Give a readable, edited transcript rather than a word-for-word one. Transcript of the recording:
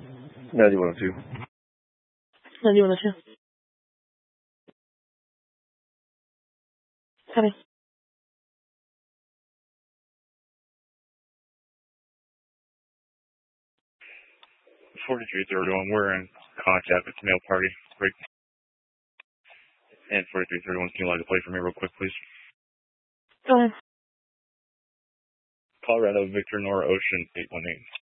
9102. 9102. Copy. 4331, we're in contact with the male party. Great. And 4331, can you log the plate for me real quick, please? Go ahead. Colorado Victor Nora Ocean 818.